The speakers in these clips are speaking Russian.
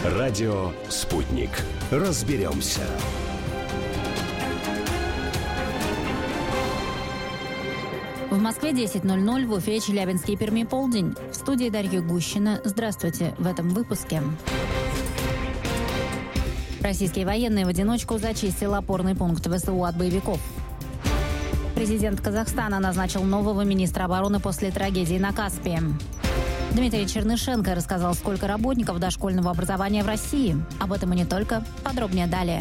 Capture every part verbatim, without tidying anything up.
Радио «Спутник». Разберемся. В Москве десять ноль ноль, в Уфе, Челябинске и Перми полдень. В студии Дарья Гущина. Здравствуйте. В этом выпуске. Российские военные в одиночку зачистил опорный пункт ВСУ от боевиков. Президент Казахстана назначил нового министра обороны после трагедии на Каспии. Дмитрий Чернышенко рассказал, сколько работников дошкольного образования в России. Об этом и не только. Подробнее далее.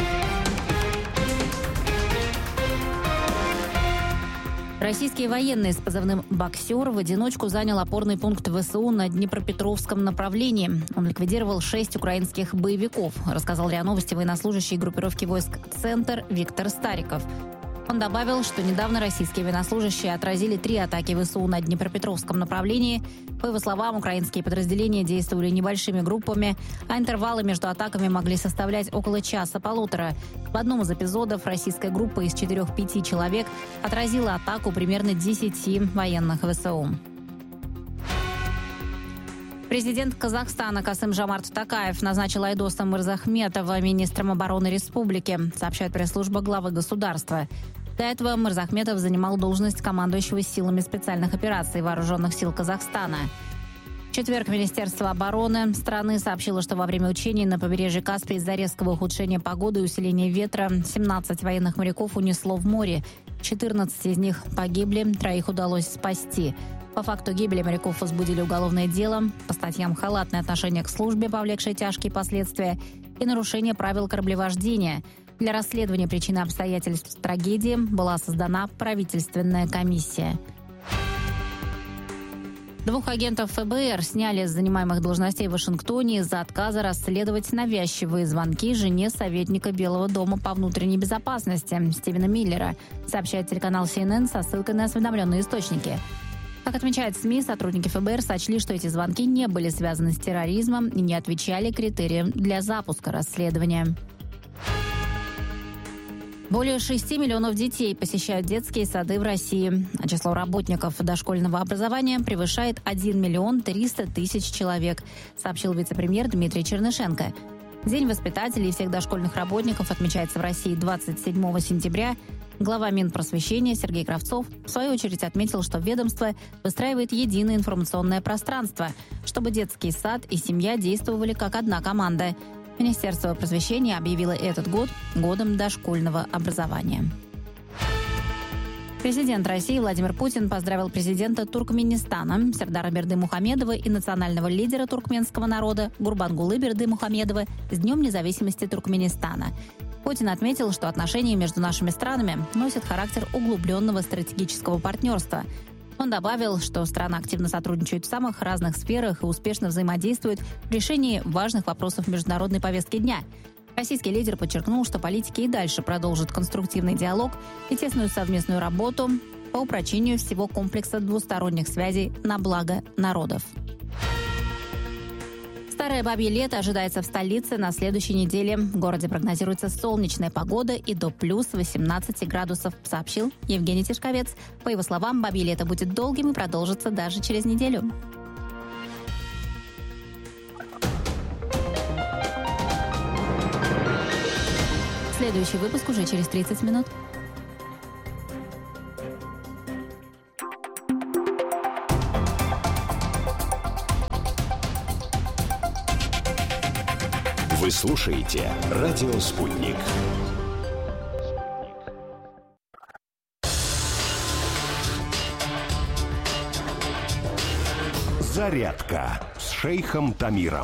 Российские военные с позывным «Боксер» в одиночку занял опорный пункт ВСУ на Днепропетровском направлении. Он ликвидировал шесть украинских боевиков, рассказал РИА Новости военнослужащий группировки войск «Центр» Виктор Стариков. Он добавил, что недавно российские военнослужащие отразили три атаки ВСУ на Днепропетровском направлении. По его словам, украинские подразделения действовали небольшими группами, а интервалы между атаками могли составлять около часа-полутора. В одном из эпизодов российская группа из четырех-пяти человек отразила атаку примерно десяти военных ВСУ. Президент Казахстана Касым-Жомарт Токаев назначил Айдоса Мырзахметова министром обороны республики, сообщает пресс-служба главы государства. До этого Мырзахметов занимал должность командующего силами специальных операций Вооруженных сил Казахстана. В четверг Министерство обороны страны сообщило, что во время учений на побережье Каспия из-за резкого ухудшения погоды и усиления ветра семнадцать военных моряков унесло в море. четырнадцать из них погибли, троих удалось спасти. По факту гибели моряков возбудили уголовное дело по статьям «Халатное отношение к службе, повлекшее тяжкие последствия» и «Нарушение правил кораблевождения». Для расследования причин и обстоятельств трагедии была создана правительственная комиссия. Двух агентов ФБР сняли с занимаемых должностей в Вашингтоне из-за отказа расследовать навязчивые звонки жене советника Белого дома по внутренней безопасности Стивена Миллера, сообщает телеканал си эн эн со ссылкой на осведомленные источники. Как отмечает СМИ, сотрудники ФБР сочли, что эти звонки не были связаны с терроризмом и не отвечали критериям для запуска расследования. Более шести миллионов детей посещают детские сады в России, а число работников дошкольного образования превышает один миллион триста тысяч человек, сообщил вице-премьер Дмитрий Чернышенко. День воспитателей и всех дошкольных работников отмечается в России двадцать седьмого сентября. Глава Минпросвещения Сергей Кравцов в свою очередь отметил, что ведомство выстраивает единое информационное пространство, чтобы детский сад и семья действовали как одна команда. Министерство просвещения объявило этот год годом дошкольного образования. Президент России Владимир Путин поздравил президента Туркменистана Сердара Бердымухамедова и национального лидера туркменского народа Гурбангулы Бердымухамедова с Днем независимости Туркменистана. Путин отметил, что отношения между нашими странами носят характер углубленного стратегического партнерства. Он добавил, что страны активно сотрудничают в самых разных сферах и успешно взаимодействуют в решении важных вопросов международной повестки дня. Российский лидер подчеркнул, что политики и дальше продолжат конструктивный диалог и тесную совместную работу по упрочению всего комплекса двусторонних связей на благо народов. Старое бабье лето ожидается в столице на следующей неделе. В городе прогнозируется солнечная погода и до плюс восемнадцати градусов, сообщил Евгений Тишковец. По его словам, бабье лето будет долгим и продолжится даже через неделю. Следующий выпуск уже через тридцать минут. Вы слушаете «Радио Спутник». Зарядка с шейхом Тамиром.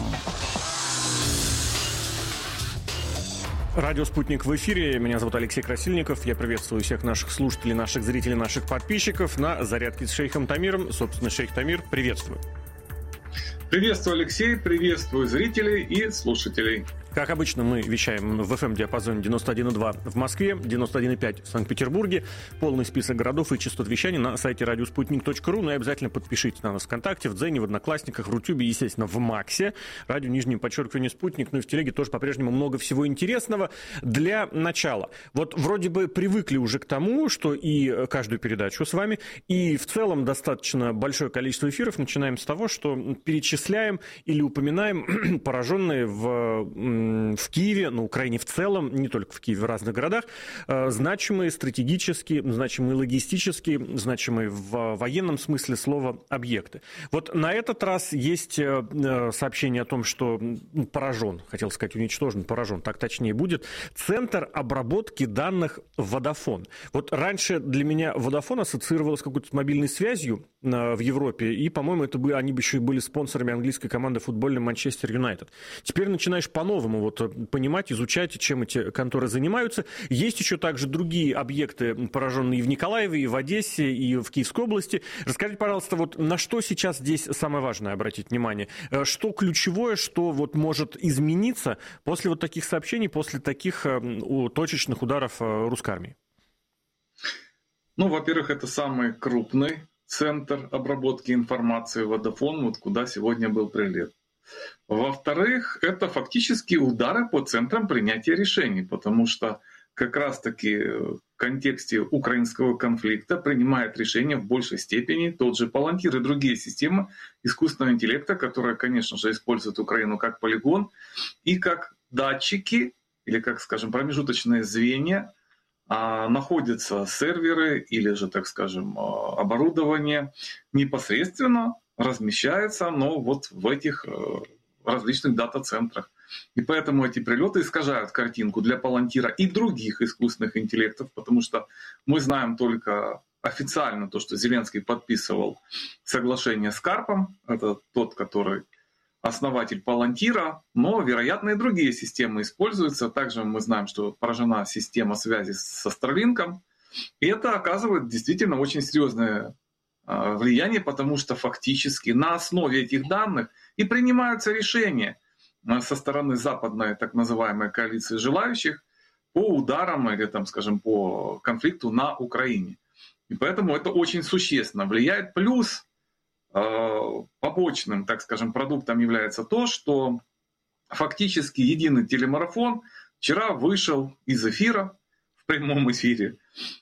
Радио «Спутник» в эфире. Меня зовут Алексей Красильников. Я приветствую всех наших слушателей, наших зрителей, наших подписчиков на «Зарядке с шейхом Тамиром». Собственно, шейх Тамир, приветствую. Приветствую, Алексей. Приветствую зрителей и слушателей. Как обычно, мы вещаем в эф эм-диапазоне девяносто один и два в Москве, девяносто один и пять в Санкт-Петербурге. Полный список городов и частот вещания на сайте радиоспутник точка ру. Ну и обязательно подпишитесь на нас в ВКонтакте, в Дзене, в Одноклассниках, в Рутюбе, естественно, в Максе. Радио, нижнее подчеркивание, Спутник. Ну и в Телеге тоже по-прежнему много всего интересного. Для начала. Вот вроде бы привыкли уже к тому, что и каждую передачу с вами, и в целом достаточно большое количество эфиров начинаем с того, что перечисляем или упоминаем пораженные в в Киеве, на Украине в целом, не только в Киеве, в разных городах, значимые стратегически, значимые логистически, значимые в военном смысле слова объекты. Вот на этот раз есть сообщение о том, что поражен, хотел сказать уничтожен, поражен, так точнее будет, Центр обработки данных Vodafone. Вот раньше для меня Vodafone ассоциировалось с какой-то мобильной связью в Европе, и, по-моему, это бы, они бы еще и были спонсорами английской команды футбольной Манчестер Юнайтед. Теперь начинаешь по-новому вот понимать, изучать, чем эти конторы занимаются. Есть еще также другие объекты, пораженные и в Николаеве, и в Одессе, и в Киевской области. Расскажите, пожалуйста, вот на что сейчас здесь самое важное обратить внимание? Что ключевое, что вот может измениться после вот таких сообщений, после таких точечных ударов русской армии? Ну, во-первых, это самый крупный центр обработки информации Vodafone, вот куда сегодня был прилет. Во-вторых, это фактически удары по центрам принятия решений, потому что как раз-таки в контексте украинского конфликта принимает решения в большей степени тот же Palantir и другие системы искусственного интеллекта, которые, конечно же, используют Украину как полигон и как датчики, или, как скажем, промежуточные звенья, находятся серверы или же, так скажем, оборудование непосредственно размещается, но вот в этих различных дата-центрах. И поэтому эти прилеты искажают картинку для Palantir и других искусственных интеллектов, потому что мы знаем только официально то, что Зеленский подписывал соглашение с Карпом, это тот, который основатель Palantir, но, вероятно, и другие системы используются. Также мы знаем, что поражена система связи со Starlink, и это оказывает действительно очень серьезное влияние, потому что фактически на основе этих данных и принимаются решения со стороны западной так называемой коалиции желающих по ударам или, там, скажем, по конфликту на Украине. И поэтому это очень существенно влияет. Плюс побочным, так скажем, продуктом является то, что фактически единый телемарафон вчера вышел из эфира в прямом эфире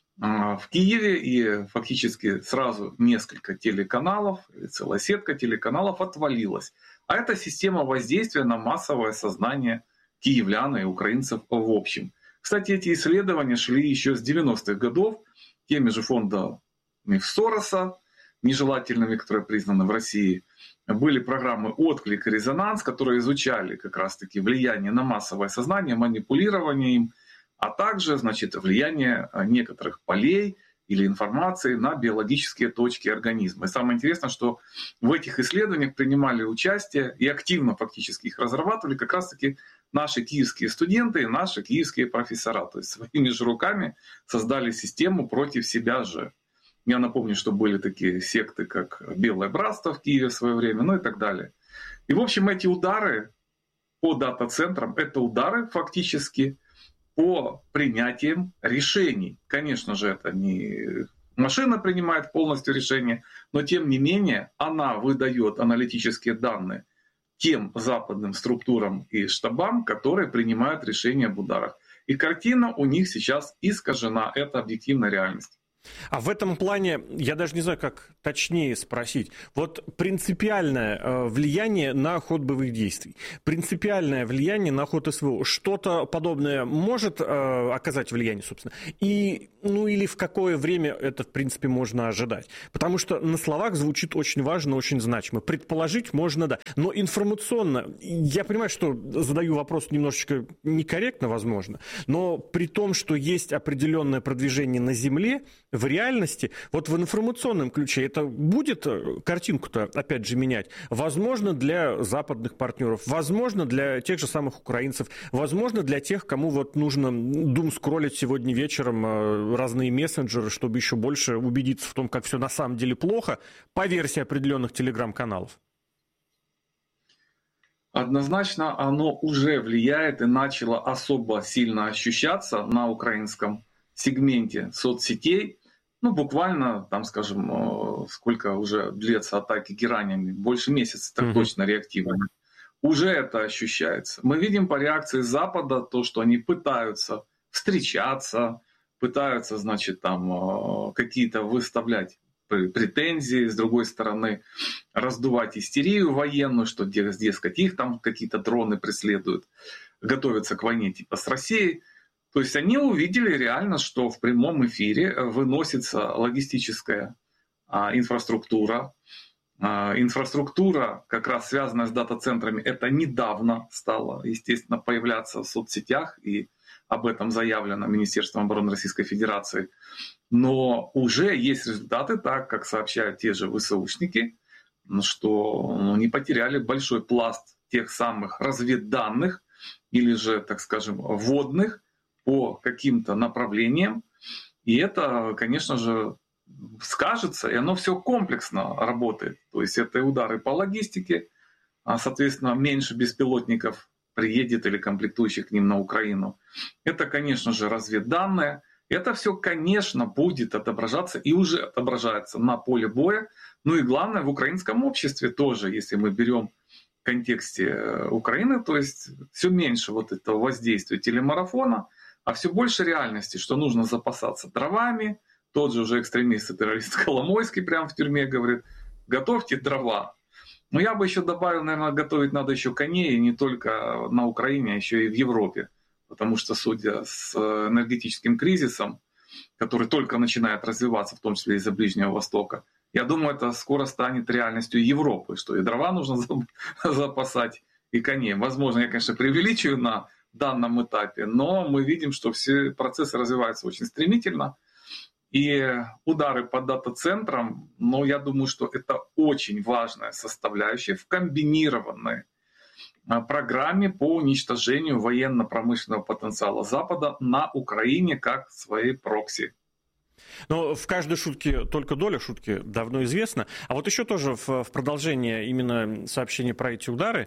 в Киеве, и фактически сразу несколько телеканалов, или целая сетка телеканалов отвалилась. А это система воздействия на массовое сознание киевлян и украинцев в общем. Кстати, эти исследования шли еще с девяностых годов теми же фондами Сороса, нежелательными, которые признаны в России. Были программы «Отклик» и «Резонанс», которые изучали как раз-таки влияние на массовое сознание, манипулирование им, а также, значит, влияние некоторых полей или информации на биологические точки организма. И самое интересное, что в этих исследованиях принимали участие и активно фактически их разрабатывали как раз-таки наши киевские студенты и наши киевские профессора. То есть своими же руками создали систему против себя же. Я напомню, что были такие секты, как Белое Братство в Киеве в свое время, ну и так далее. И, в общем, эти удары по дата-центрам — это удары фактически по принятиям решений. Конечно же, это не машина принимает полностью решение, но тем не менее она выдает аналитические данные тем западным структурам и штабам, которые принимают решения об ударах. И картина у них сейчас искажена. Это объективная реальность. А в этом плане, я даже не знаю, как точнее спросить, вот принципиальное влияние на ход боевых действий, принципиальное влияние на ход СВО, что-то подобное может э, оказать влияние, собственно, и, ну или в какое время это, в принципе, можно ожидать? Потому что на словах звучит очень важно, очень значимо. Предположить можно, да, но информационно, я понимаю, что задаю вопрос немножечко некорректно, возможно, но при том, что есть определенное продвижение на земле, в реальности, вот в информационном ключе это будет картинку-то, опять же, менять? Возможно, для западных партнеров, возможно, для тех же самых украинцев, возможно, для тех, кому вот нужно дум-скроллить сегодня вечером разные мессенджеры, чтобы еще больше убедиться в том, как все на самом деле плохо, по версии определенных телеграм-каналов. Однозначно оно уже влияет и начало особо сильно ощущаться на украинском сегменте соцсетей. Ну, буквально, там, скажем, сколько уже длится атаки геранями, больше месяца, так mm-hmm. точно реактивно. Уже это ощущается. Мы видим по реакции Запада то, что они пытаются встречаться, пытаются, значит, там какие-то выставлять претензии, с другой стороны, раздувать истерию военную, что, дескать, их там какие-то дроны преследуют, готовятся к войне типа с Россией. То есть они увидели реально, что в прямом эфире выносится логистическая а, инфраструктура. А, инфраструктура, как раз связанная с дата-центрами, это недавно стало, естественно, появляться в соцсетях, и об этом заявлено Министерством обороны Российской Федерации. Но уже есть результаты, так как сообщают те же ВСУшники, что ну, не потеряли большой пласт тех самых разведданных или же, так скажем, вводных по каким-то направлениям. И это, конечно же, скажется, и оно все комплексно работает. То есть это и удары по логистике, а, соответственно, меньше беспилотников приедет или комплектующих к ним на Украину. Это, конечно же, разведданные. Это все, конечно, будет отображаться и уже отображается на поле боя. Ну и главное, в украинском обществе тоже, если мы берем в контексте Украины, то есть все меньше вот этого воздействия телемарафона, а все больше реальности, что нужно запасаться дровами. Тот же уже экстремист и террорист Коломойский прямо в тюрьме говорит: готовьте дрова. Но я бы еще добавил, наверное, готовить надо еще коней, и не только на Украине, а еще и в Европе. Потому что, судя с энергетическим кризисом, который только начинает развиваться, в том числе из-за Ближнего Востока, я думаю, это скоро станет реальностью Европы, что и дрова нужно запасать, и коней. Возможно, я, конечно, преувеличиваю на данном этапе, но мы видим, что все процессы развиваются очень стремительно. И удары по дата-центрам, но я думаю, что это очень важная составляющая в комбинированной программе по уничтожению военно-промышленного потенциала Запада на Украине как своей прокси. Но в каждой шутке только доля шутки давно известна. А вот еще тоже в, в продолжение именно сообщения про эти удары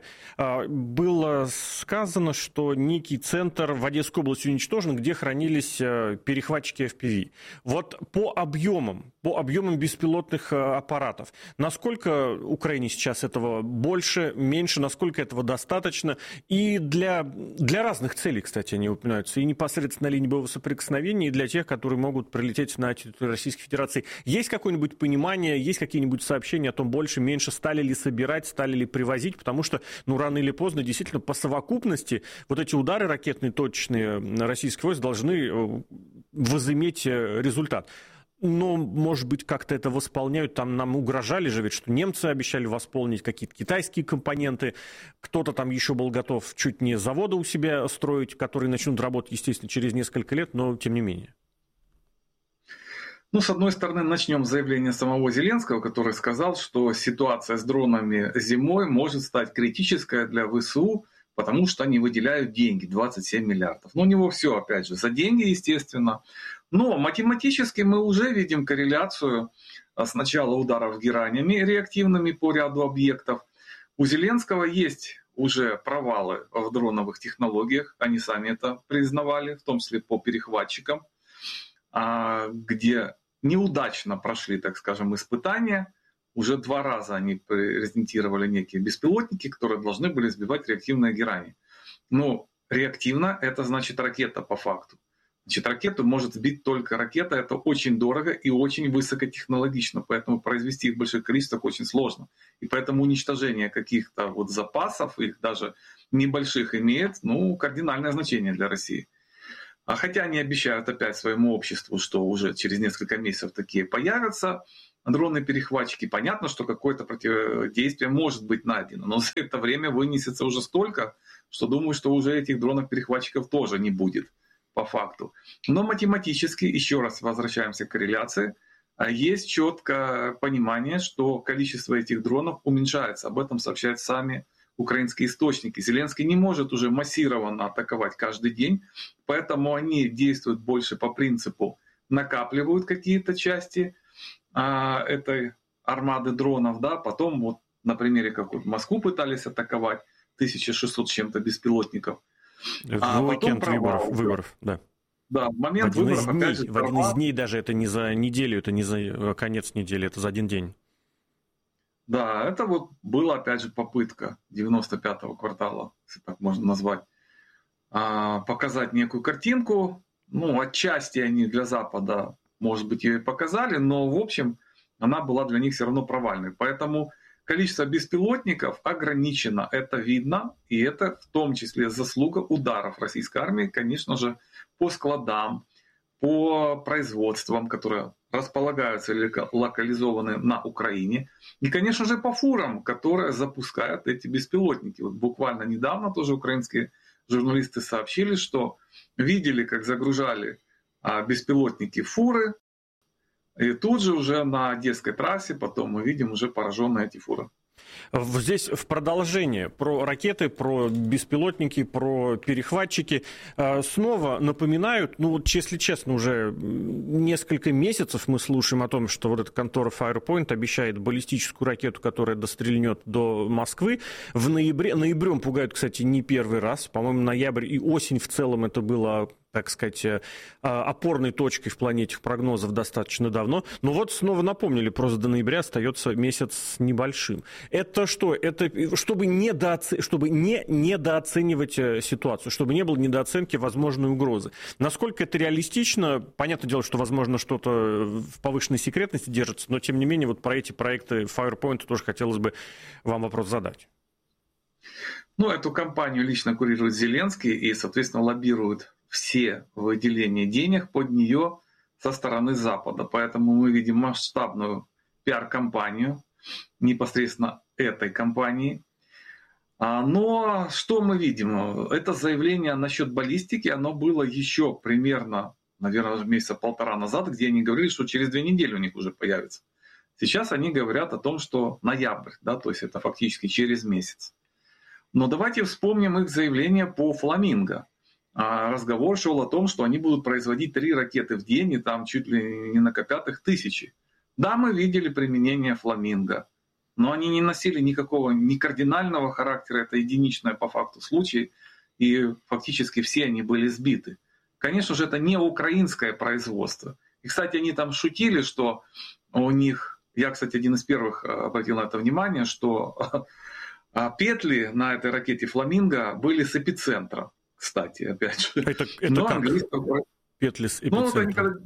было сказано, что некий центр в Одесской области уничтожен, где хранились перехватчики эф пи ви. Вот по объемам, по объемам беспилотных аппаратов, насколько Украине сейчас этого больше, меньше, насколько этого достаточно? И для, для разных целей, кстати, они упоминаются, и непосредственно на линии боевого соприкосновения, и для тех, которые могут прилететь на территорию Российской Федерации. Есть какое-нибудь понимание, есть какие-нибудь сообщения о том, больше, меньше, стали ли собирать, стали ли привозить? Потому что, ну, рано или поздно, действительно, по совокупности вот эти удары ракетные, точечные российских войск должны возыметь результат. Но, может быть, как-то это восполняют. Там нам угрожали же, ведь что немцы обещали восполнить какие-то китайские компоненты. Кто-то там еще был готов чуть не заводы у себя строить, которые начнут работать, естественно, через несколько лет, но тем не менее. Ну, с одной стороны, начнем с заявления самого Зеленского, который сказал, что ситуация с дронами зимой может стать критической для ВСУ, потому что они выделяют деньги, двадцать семь миллиардов. Но у него все, опять же, за деньги, естественно. Но математически мы уже видим корреляцию с начала ударов геранями реактивными по ряду объектов. У Зеленского есть уже провалы в дроновых технологиях, они сами это признавали, в том числе по перехватчикам, где неудачно прошли, так скажем, испытания. Уже два раза они презентировали некие беспилотники, которые должны были сбивать реактивные герани. Но реактивно — это значит ракета по факту. Значит, ракету может сбить только ракета. Это очень дорого и очень высокотехнологично. Поэтому произвести их в больших количествах очень сложно. И поэтому уничтожение каких-то вот запасов, их даже небольших, имеет ну, кардинальное значение для России. А хотя они обещают опять своему обществу, что уже через несколько месяцев такие появятся, дроны-перехватчики, понятно, что какое-то противодействие может быть найдено, но за это время вынесется уже столько, что думаю, что уже этих дронов-перехватчиков тоже не будет по факту. Но математически, еще раз возвращаемся к корреляции, есть четкое понимание, что количество этих дронов уменьшается. Об этом сообщают сами украинские источники. Зеленский не может уже массированно атаковать каждый день, поэтому они действуют больше по принципу накапливают какие-то части а, этой армады дронов, да, потом вот на примере как вот Москву пытались атаковать, тысяча шестьсот с чем-то беспилотников. В А уикенд потом выборов, провал. выборов, да. Да, в момент В один из выборов, дней, опять же, в один из провал. дней даже, это не за неделю, это не за конец недели, это за один день. Да, это вот была, опять же, попытка девяносто пятого квартала, если так можно назвать, а, показать некую картинку. Ну, отчасти они для Запада, может быть, ее и показали, но, в общем, она была для них все равно провальной. Поэтому количество беспилотников ограничено, это видно, и это в том числе заслуга ударов российской армии, конечно же, по складам, по производствам, которые располагаются или локализованы на Украине, и, конечно же, по фурам, которые запускают эти беспилотники. Вот буквально недавно тоже украинские журналисты сообщили, что видели, как загружали а, беспилотники в фуры, и тут же уже на Одесской трассе потом мы видим уже пораженные эти фуры. Здесь в продолжение про ракеты, про беспилотники, про перехватчики. Снова напоминают, ну вот если честно, уже несколько месяцев мы слушаем о том, что вот эта контора Firepoint обещает баллистическую ракету, которая дострельнет до Москвы. В ноябре, ноябрем пугают, кстати, не первый раз. По-моему, ноябрь и осень в целом это было, так сказать, опорной точкой в плане этих прогнозов достаточно давно. Но вот снова напомнили, просто до ноября остается месяц с небольшим. Это что? Это чтобы, недооце... чтобы не недооценивать ситуацию, чтобы не было недооценки возможной угрозы. Насколько это реалистично? Понятное дело, что, возможно, что-то в повышенной секретности держится, но, тем не менее, вот про эти проекты Firepoint тоже хотелось бы вам вопрос задать. Ну, эту кампанию лично курирует Зеленский и, соответственно, лоббирует все выделения денег под нее со стороны Запада. Поэтому мы видим масштабную пиар-кампанию непосредственно этой компании. Но что мы видим? Это заявление насчет баллистики, оно было еще примерно, наверное, месяца полтора назад, где они говорили, что через две недели у них уже появится. Сейчас они говорят о том, что ноябрь, да, то есть это фактически через месяц. Но давайте вспомним их заявление по «Фламинго». Разговор шел о том, что они будут производить три ракеты в день, и там чуть ли не на копятых тысячи. Да, мы видели применение «Фламинго», но они не носили никакого, ни кардинального характера, это единичное по факту случай, и фактически все они были сбиты. Конечно же, это не украинское производство. И, кстати, они там шутили, что у них, я, кстати, один из первых обратил на это внимание, что петли на этой ракете «Фламинго» были с эпицентра. Кстати, опять же. Это, это но как? английского... Петли с эпицентром?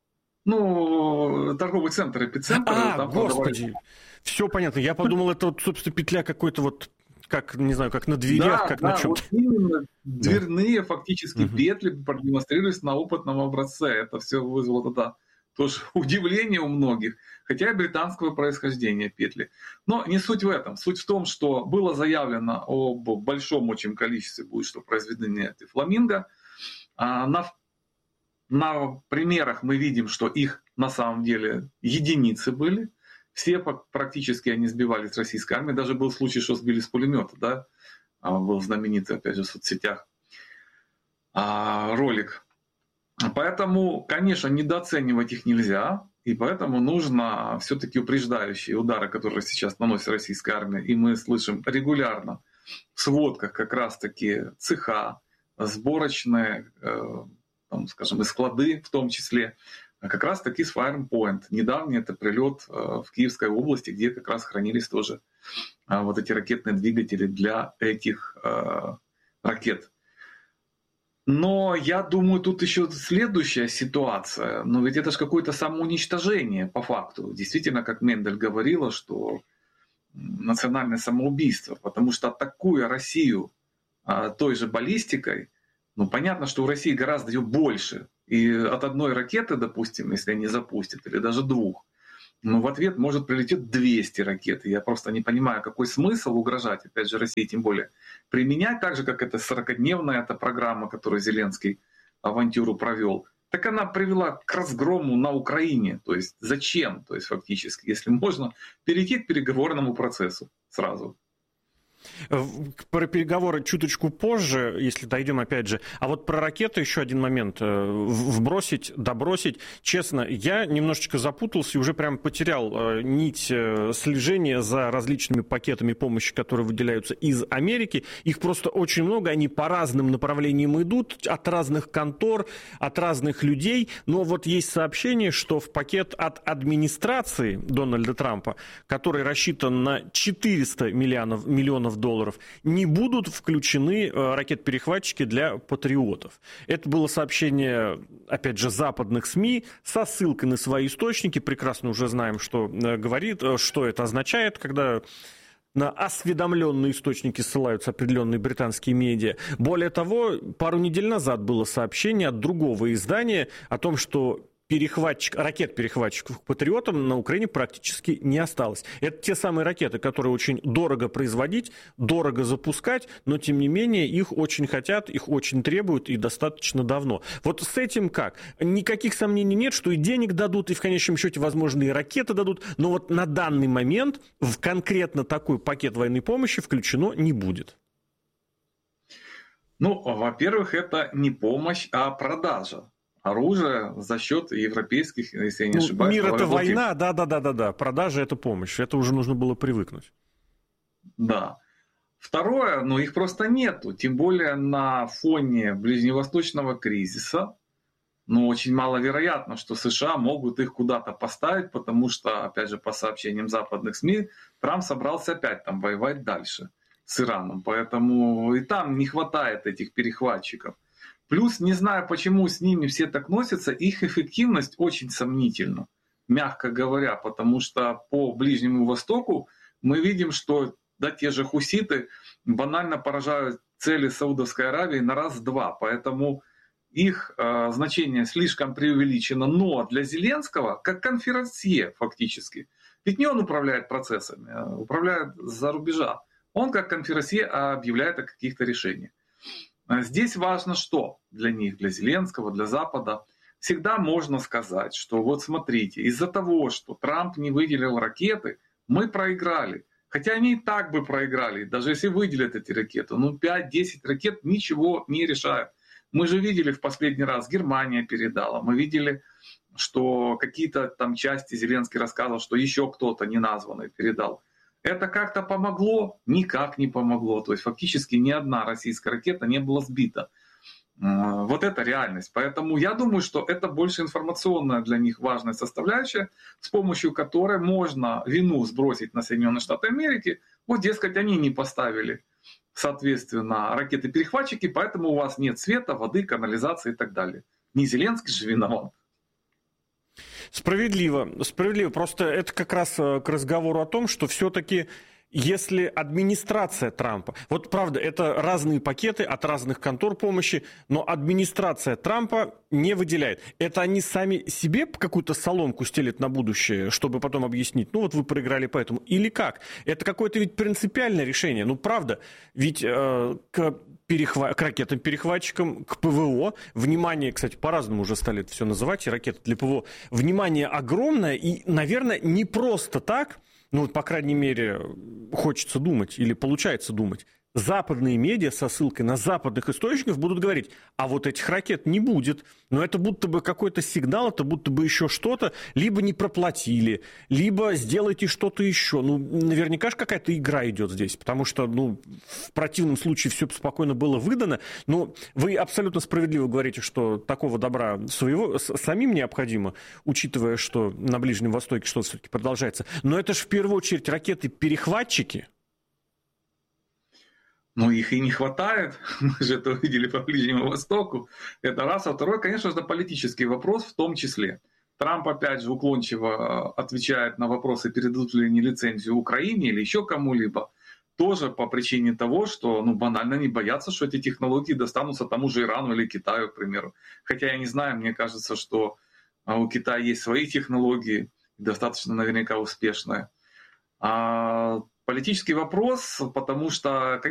Ну, ну, торговый центр эпицентр. А, там господи, продавали... все понятно. Я подумал, это, вот, собственно, петля какой-то вот, как, не знаю, как на дверях, да, как да, на чем-то. Вот именно дверные фактически угу. петли продемонстрировались на опытном образце. Это все вызвало тогда тоже удивление у многих, хотя и британского происхождения петли. Но не суть в этом. Суть в том, что было заявлено об большом очень количестве будет, что произведены эти «Фламинго». А на, на примерах мы видим, что их на самом деле единицы были. Все практически они сбивали с российской армии. Даже был случай, что сбили с пулемета. Да? Был знаменитый, опять же, в соцсетях ролик. Поэтому, конечно, недооценивать их нельзя, и поэтому нужно все-таки упреждающие удары, которые сейчас наносит российская армия, и мы слышим регулярно в сводках как раз-таки цеха, сборочные, там, скажем, и склады в том числе, как раз-таки с Firepoint. Недавний это прилет в Киевской области, где как раз хранились тоже вот эти ракетные двигатели для этих ракет. Но я думаю, тут еще следующая ситуация. Но ведь это же какое-то самоуничтожение по факту. Действительно, как Мендель говорила, что национальное самоубийство. Потому что атакуя Россию а, той же баллистикой, ну понятно, что у России гораздо ее больше. И от одной ракеты, допустим, если они запустят, или даже двух, но в ответ может прилететь двести ракет. Я просто не понимаю, какой смысл угрожать, опять же, России тем более, применять так же, как это сорокадневная эта программа, которую Зеленский авантюру провел. Так она привела к разгрому на Украине. То есть зачем? То есть фактически, если можно перейти к переговорному процессу сразу. Про переговоры чуточку позже, если дойдем опять же. А вот про ракеты еще один момент. Вбросить, добросить. Честно, я немножечко запутался и уже прям потерял нить слежения за различными пакетами помощи, которые выделяются из Америки. Их просто очень много, они по разным направлениям идут, от разных контор, от разных людей. Но вот есть сообщение, что в пакет от администрации Дональда Трампа, который рассчитан на четыреста миллионов, миллионов долларов, не будут включены ракет-перехватчики для патриотов. Это было сообщение, опять же, западных СМИ со ссылкой на свои источники. Прекрасно уже знаем, что говорит, что это означает, когда на осведомленные источники ссылаются определенные британские медиа. Более того, пару недель назад было сообщение от другого издания о том, что перехватчик, ракет-перехватчиков к патриотам на Украине практически не осталось. Это те самые ракеты, которые очень дорого производить, дорого запускать, но тем не менее их очень хотят, их очень требуют и достаточно давно. Вот с этим как? Никаких сомнений нет, что и денег дадут, и в конечном счете, возможно, и ракеты дадут, но вот на данный момент в конкретно такой пакет военной помощи включено не будет. Ну, во-первых, это не помощь, а продажа оружия за счет европейских, если я не ошибаюсь. Мир это война, да-да-да-да-да. Продажа это помощь. Это уже нужно было привыкнуть. Да. Второе, ну их просто нету. Тем более на фоне ближневосточного кризиса. Ну, очень маловероятно, что США могут их куда-то поставить, потому что, опять же, по сообщениям западных СМИ, Трамп собрался опять там воевать дальше с Ираном. Поэтому и там не хватает этих перехватчиков. Плюс, не знаю, почему с ними все так носятся, их эффективность очень сомнительна, мягко говоря, потому что по Ближнему Востоку мы видим, что да, те же хуситы банально поражают цели Саудовской Аравии на раз-два, поэтому их э, значение слишком преувеличено, но для Зеленского, как конферансье фактически, ведь не он управляет процессами, а управляет за рубежа, он как конферансье объявляет о каких-то решениях. Здесь важно что для них, для Зеленского, для Запада. Всегда можно сказать, что вот смотрите, из-за того, что Трамп не выделил ракеты, мы проиграли. Хотя они и так бы проиграли, даже если выделят эти ракеты. Ну пять-десять ракет ничего не решают. Мы же видели в последний раз, Германия передала, мы видели, что какие-то там части Зеленский рассказывал, что еще кто-то неназванный передал. Это как-то помогло? Никак не помогло. То есть фактически ни одна российская ракета не была сбита. Вот это реальность. Поэтому я думаю, что это больше информационная для них важная составляющая, с помощью которой можно вину сбросить на Соединенные Штаты Америки. Вот, дескать, они не поставили, соответственно, ракеты-перехватчики, поэтому у вас нет света, воды, канализации и так далее. Не Зеленский же виноват. Справедливо, справедливо. Просто это как раз к разговору о том, что все-таки если администрация Трампа, вот правда, это разные пакеты от разных контор помощи, но администрация Трампа не выделяет. Это они сами себе какую-то соломку стелят на будущее, чтобы потом объяснить, ну вот вы проиграли поэтому, или как? Это какое-то ведь принципиальное решение, ну правда, ведь э, к, перехва... к ракетам-перехватчикам, к ПВО, внимание, кстати, по-разному уже стали это все называть, и ракеты для ПВО, внимание огромное, и, наверное, не просто так. Ну, вот, по крайней мере, хочется думать или получается думать. Западные медиа со ссылкой на западных источников будут говорить, а вот этих ракет не будет. Но это будто бы какой-то сигнал, это будто бы еще что-то. Либо не проплатили, либо сделайте что-то еще. Ну, наверняка же какая-то игра идет здесь, потому что, ну, в противном случае все спокойно было выдано. Но вы абсолютно справедливо говорите, что такого добра своего самим необходимо, учитывая, что на Ближнем Востоке что-то все-таки продолжается. Но это же в первую очередь ракеты-перехватчики. Но их и не хватает, мы же это увидели по Ближнему Востоку. Это раз. А второй, конечно же, политический вопрос в том числе. Трамп опять же уклончиво отвечает на вопросы, передадут ли они лицензию Украине или еще кому-либо. Тоже по причине того, что ну, банально не боятся, что эти технологии достанутся тому же Ирану или Китаю, к примеру. Хотя я не знаю, мне кажется, что у Китая есть свои технологии, достаточно наверняка успешные. А политический вопрос, потому что...